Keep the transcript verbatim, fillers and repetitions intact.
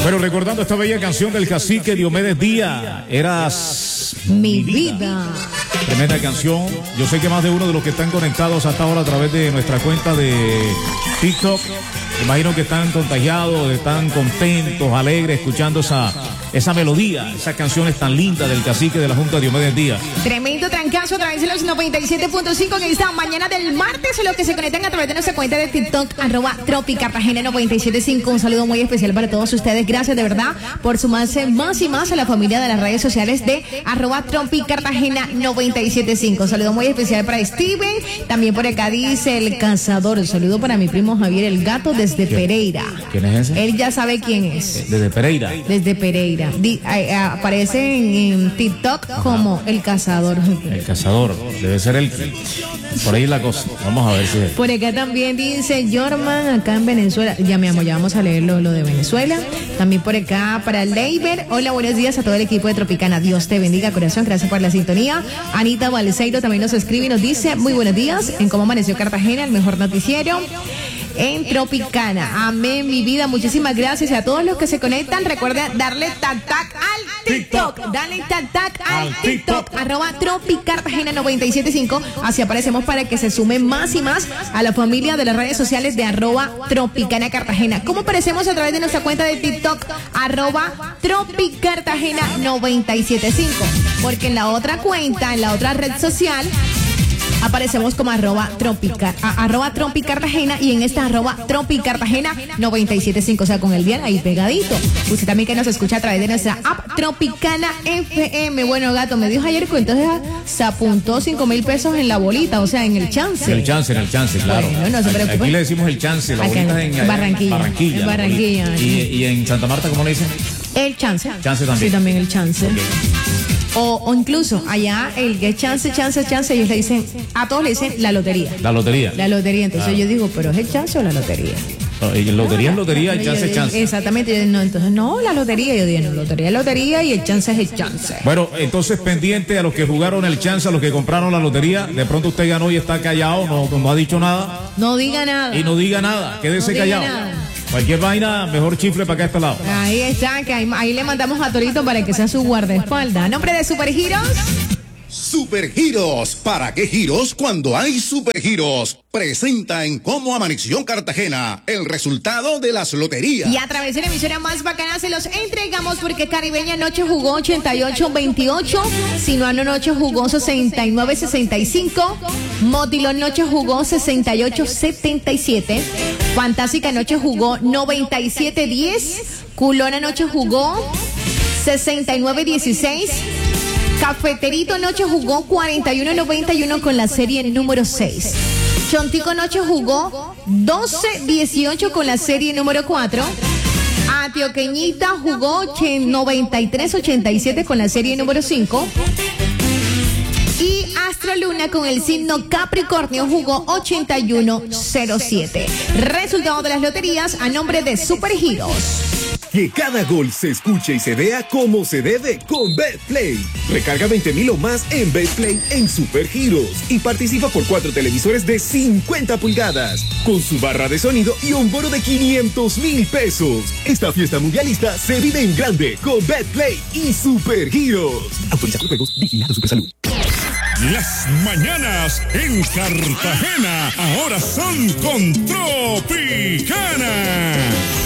Bueno, recordando esta bella canción del cacique Diomedes Díaz, Eras mi vida. Tremenda canción. Yo sé que más de uno de los que están conectados hasta ahora a través de nuestra cuenta de TikTok, imagino que están contagiados, están contentos, alegres, escuchando esa, esa melodía, esas canciones tan lindas del cacique de la Junta Diomedes Díaz. Tremendo trancazo a través de los noventa y siete punto cinco en esta mañana del martes, los que se conectan a través de nuestra cuenta de TikTok, arroba Tropicartagena noventa y siete punto cinco. Un saludo muy especial para todos ustedes. Gracias de verdad por sumarse más y más a la familia de las redes sociales de arroba Tropicartagena noventa y siete punto cinco. Un saludo muy especial para Steven. También por acá dice el cazador. Un saludo para mi primo Javier el Gato desde ¿Quién? Pereira. ¿Quién es ese? Él ya sabe quién es. Desde Pereira. Desde Pereira. Di, a, a, aparece en, en TikTok Ajá. como el cazador. El cazador. Debe ser él. Por ahí la cosa. Vamos a ver si es. Por acá también dice Jorman, acá en Venezuela. Ya mi amor, ya vamos a leerlo lo de Venezuela. También por acá para Leiber. Hola, buenos días a todo el equipo de Tropicana. Dios te bendiga, corazón. Gracias por la sintonía. Anita Balseiro también nos escribe y nos dice muy buenos días en cómo amaneció Cartagena, el mejor noticiero en Tropicana. Amén, mi vida. Muchísimas gracias a todos los que se conectan. Recuerden darle tac tac al TikTok. Dale tac tac al TikTok. Arroba Tropicartagena noventa y siete punto cinco. Así aparecemos para que se sumen más y más a la familia de las redes sociales de arroba Tropicana Cartagena. ¿Cómo aparecemos a través de nuestra cuenta de TikTok? Arroba Tropicartagena noventa y siete punto cinco. Porque en la otra cuenta, en la otra red social, aparecemos como arroba tropicar, a, arroba Tropicartagena y en esta arroba Tropicartagena noventa y siete punto cinco, o sea, con el bien ahí pegadito. Usted también que nos escucha a través de nuestra app Tropicana F M. Bueno, Gato, me dijo ayer que entonces se apuntó cinco mil pesos en la bolita, o sea, en el chance. En el chance, en el chance, claro. Bueno, no se preocupe. Aquí le decimos el chance, la Acá bolita en, en, en Barranquilla. Barranquilla. En Barranquilla. Y, y en Santa Marta, ¿cómo le dicen? El chance. Chance también. Sí, también el chance. Okay. O, o incluso allá el que chance, chance, chance, ellos le dicen, a todos le dicen la lotería. La lotería. La lotería, entonces claro. yo digo, ¿pero es el chance o la lotería? No, y lotería es lotería, el chance es chance. Exactamente, yo digo, no, entonces no, la lotería, yo digo, no, lotería es lotería y el chance es el chance. Bueno, entonces pendiente a los que jugaron el chance, a los que compraron la lotería, de pronto usted ganó y está callado, no, no ha dicho nada. No diga nada. Y no diga nada, quédese no callado. Nada. Cualquier vaina, mejor chifle para acá a este lado. Ahí está, que ahí, ahí le mandamos a Torito para que sea su guardaespaldas. ¿A nombre de Supergiros? Supergiros, ¿para qué giros cuando hay supergiros? Presenta en Cómo Amaneció Cartagena el resultado de las loterías. Y a través de la emisora más bacana se los entregamos porque Caribeña anoche jugó ochenta y ocho veintiocho, Sinuano anoche jugó sesenta y nueve sesenta y cinco, Motilón anoche jugó sesenta y ocho setenta y siete, Fantástica anoche jugó noventa y siete diez, Culón anoche jugó sesenta y nueve dieciséis, Cafeterito anoche jugó cuarenta y uno noventa y uno con la serie número seis. Chontico anoche jugó doce dieciocho con la serie número cuatro. Antioqueñita jugó noventa y tres ochenta y siete con la serie número cinco. Y Astro Luna con el signo Capricornio jugó ochenta y uno cero siete. Resultado de las loterías a nombre de Supergiros. Que cada gol se escuche y se vea como se debe con Betplay. Recarga veinte mil o más en Betplay en Supergiros y participa por cuatro televisores de cincuenta pulgadas con su barra de sonido y un bono de quinientos mil pesos. Esta fiesta mundialista se vive en grande con Betplay y Supergiros. Autoriza por juegos, vigilado Supersalud. Las mañanas en Cartagena ahora son con Tropicana.